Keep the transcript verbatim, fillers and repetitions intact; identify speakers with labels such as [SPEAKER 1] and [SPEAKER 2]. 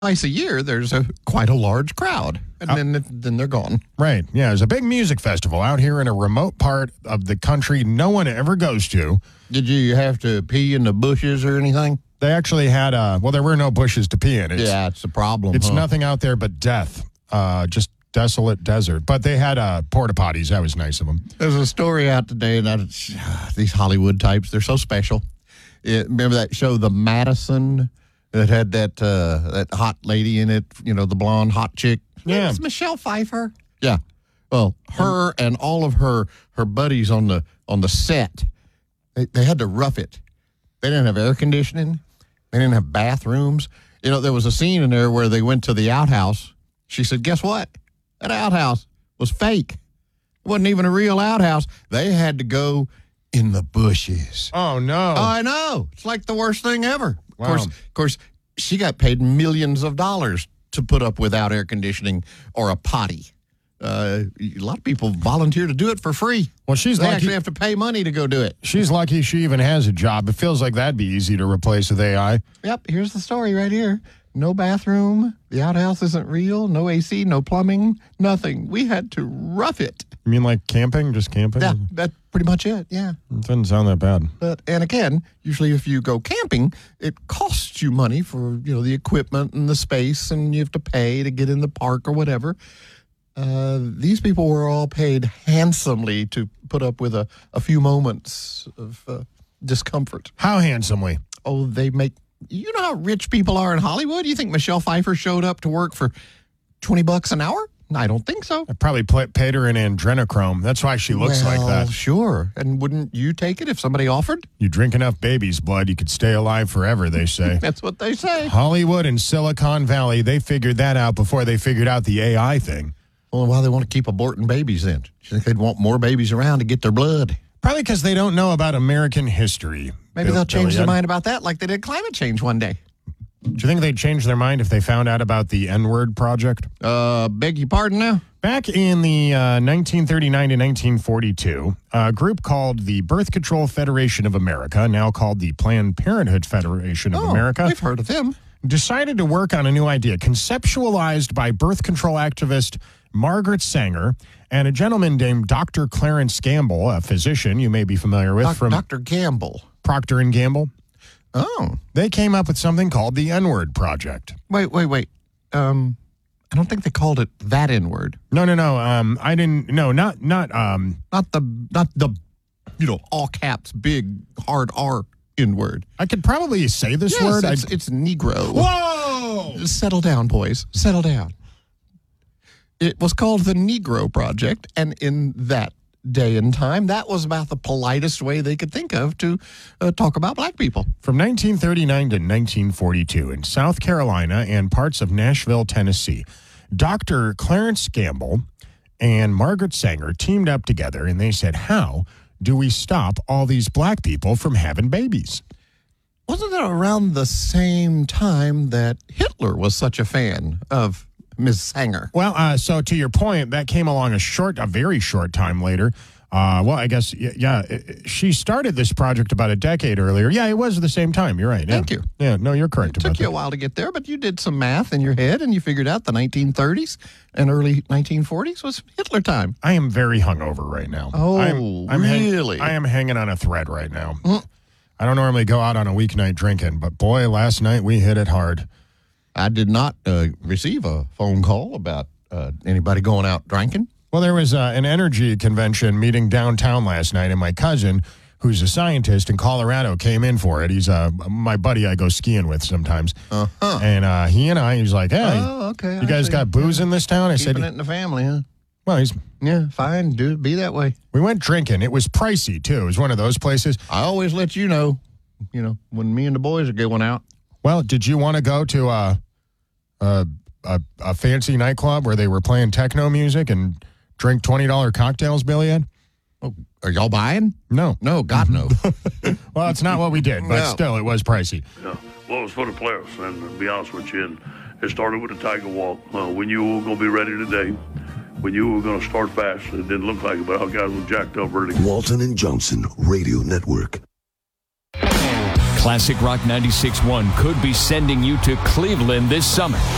[SPEAKER 1] twice a year, there's a quite a large crowd, and
[SPEAKER 2] Uh,
[SPEAKER 1] then then they're gone.
[SPEAKER 2] Right. Yeah, there's a big music festival out here in a remote part of the country no one ever goes to.
[SPEAKER 1] Did you have to pee in the bushes or anything?
[SPEAKER 2] They actually had, uh, well, there were no bushes to pee in. It's,
[SPEAKER 1] yeah, it's a problem.
[SPEAKER 2] It's
[SPEAKER 1] huh?
[SPEAKER 2] nothing out there but death, uh, just desolate desert. But they had uh, porta potties. That was nice of them.
[SPEAKER 1] There's a story out today, and I, these Hollywood types, they're so special. It, remember that show, The Madison, that had that uh, that hot lady in it, you know, the blonde hot chick?
[SPEAKER 2] Yeah.
[SPEAKER 1] It's Michelle Pfeiffer. Yeah. Well, her and all of her her buddies on the on the set, they, they had to rough it. They didn't have air conditioning. They didn't have bathrooms. You know, there was a scene in there where they went to the outhouse. She said, guess what? That outhouse was fake. It wasn't even a real outhouse. They had to go in the bushes.
[SPEAKER 2] Oh, no.
[SPEAKER 1] Oh, I know. It's like the worst thing ever.
[SPEAKER 2] Wow.
[SPEAKER 1] Of course, of course, she got paid millions of dollars to put up without air conditioning or a potty. Uh, a lot of people volunteer to do it for free.
[SPEAKER 2] Well, she's
[SPEAKER 1] They
[SPEAKER 2] lucky.
[SPEAKER 1] actually have to pay money to go do it.
[SPEAKER 2] She's lucky she even has a job. It feels like that'd be easy to replace with A I.
[SPEAKER 1] Yep, here's the story right here. No bathroom. The outhouse isn't real. No A C, no plumbing, nothing. We had to rough it.
[SPEAKER 2] You mean like camping? Just camping?
[SPEAKER 1] Yeah, that's pretty much it, yeah.
[SPEAKER 2] It doesn't sound that bad.
[SPEAKER 1] But and again, usually if you go camping, it costs you money for, you know, the equipment and the space, and you have to pay to get in the park or whatever. Uh, these people were all paid handsomely to put up with a, a few moments of uh, discomfort.
[SPEAKER 2] How handsomely?
[SPEAKER 1] Oh, they make, you know how rich people are in Hollywood? You think Michelle Pfeiffer showed up to work for twenty bucks an hour? I don't think so.
[SPEAKER 2] I probably pla- paid her in adrenochrome. That's why she looks
[SPEAKER 1] well,
[SPEAKER 2] like that.
[SPEAKER 1] Sure. And wouldn't you take it if somebody offered?
[SPEAKER 2] You drink enough baby's blood, you could stay alive forever, they say.
[SPEAKER 1] That's what they say.
[SPEAKER 2] Hollywood and Silicon Valley, they figured that out before they figured out the A I thing.
[SPEAKER 1] Well, why they want to keep aborting babies then? You think they'd want more babies around to get their blood?
[SPEAKER 2] Probably because they don't know about American history.
[SPEAKER 1] Maybe
[SPEAKER 2] Bill-
[SPEAKER 1] they'll change
[SPEAKER 2] Billy
[SPEAKER 1] their
[SPEAKER 2] Ed.
[SPEAKER 1] mind about that like they did climate change one day.
[SPEAKER 2] Do you think they'd change their mind if they found out about the N-word project?
[SPEAKER 1] Uh, beg your pardon now?
[SPEAKER 2] Back in the uh, nineteen thirty-nine to nineteen forty-two, a group called the Birth Control Federation of America, now called the Planned Parenthood Federation of
[SPEAKER 1] Oh,
[SPEAKER 2] America,
[SPEAKER 1] we've heard of them.
[SPEAKER 2] decided to work on a new idea conceptualized by birth control activist Margaret Sanger and a gentleman named Doctor Clarence Gamble, a physician you may be familiar with
[SPEAKER 1] Doc-
[SPEAKER 2] from
[SPEAKER 1] Doctor Gamble.
[SPEAKER 2] Procter and Gamble.
[SPEAKER 1] Oh,
[SPEAKER 2] They came up with something called the N-word project.
[SPEAKER 1] wait, wait, wait. Um, I don't think they called it that N-word.
[SPEAKER 2] No, no, no. Um, I didn't. No, not not. Um,
[SPEAKER 1] Not the, not the, you know, all caps, big, hard R N-word.
[SPEAKER 2] I could probably say this
[SPEAKER 1] Yes,
[SPEAKER 2] word.
[SPEAKER 1] it's,
[SPEAKER 2] I'd-
[SPEAKER 1] it's Negro.
[SPEAKER 2] Whoa!
[SPEAKER 1] Settle down, boys. Settle down. It was called the Negro Project, and in that day and time, that was about the politest way they could think of to uh, talk about black people.
[SPEAKER 2] From nineteen thirty-nine to nineteen forty-two, in South Carolina and parts of Nashville, Tennessee, Doctor Clarence Gamble and Margaret Sanger teamed up together, and they said, how do we stop all these black people from having babies?
[SPEAKER 1] Wasn't that around the same time that Hitler was such a fan of Miz Sanger?
[SPEAKER 2] Well, uh, so to your point, that came along a short, a very short time later. Uh, well, I guess, y- yeah, it- it- she started this project about a decade earlier. Yeah, it was the same time. You're right. Yeah.
[SPEAKER 1] Thank you.
[SPEAKER 2] Yeah, no, you're correct
[SPEAKER 1] It
[SPEAKER 2] about
[SPEAKER 1] took you a
[SPEAKER 2] that.
[SPEAKER 1] while to get there, but you did some math in your head and you figured out the nineteen thirties and early nineteen forties was Hitler time.
[SPEAKER 2] I am very hungover right now.
[SPEAKER 1] Oh,
[SPEAKER 2] I'm, I'm hang-
[SPEAKER 1] really?
[SPEAKER 2] I am hanging on a thread right now. I don't normally go out on a weeknight drinking, but boy, last night we hit it hard.
[SPEAKER 1] I did not uh, receive a phone call about uh, anybody going out drinking.
[SPEAKER 2] Well, there was uh, an energy convention meeting downtown last night, and my cousin, who's a scientist in Colorado, came in for it. He's uh, my buddy I go skiing with sometimes.
[SPEAKER 1] Uh-huh.
[SPEAKER 2] And uh, he and I, he's like, hey,
[SPEAKER 1] Oh, okay.
[SPEAKER 2] you
[SPEAKER 1] I
[SPEAKER 2] guys
[SPEAKER 1] see.
[SPEAKER 2] got booze in this town? I
[SPEAKER 1] Keeping
[SPEAKER 2] said,
[SPEAKER 1] it in the family, huh?
[SPEAKER 2] well, he's,
[SPEAKER 1] Yeah, fine. Do be that way.
[SPEAKER 2] we went drinking. It was pricey, too. It was one of those places.
[SPEAKER 1] I always let you know, you know, when me and the boys are going out.
[SPEAKER 2] Well, did you want to go to uh, a, a, a fancy nightclub where they were playing techno music and drink twenty dollars cocktails, Billy Ed?
[SPEAKER 1] Oh, are y'all buying?
[SPEAKER 2] No.
[SPEAKER 1] No, God, no.
[SPEAKER 2] Well, it's not what we did, but
[SPEAKER 1] No.
[SPEAKER 2] still, it was pricey.
[SPEAKER 3] Yeah. Well, it was for the players, and to be honest with you, and it started with the Tiger Walk. Uh, we knew we were going to be ready today. We knew we were going to start fast. It didn't look like it, but our guys were jacked up ready.
[SPEAKER 4] Walton and Johnson Radio Network.
[SPEAKER 5] Classic Rock ninety-six point one could be sending you to Cleveland this summer.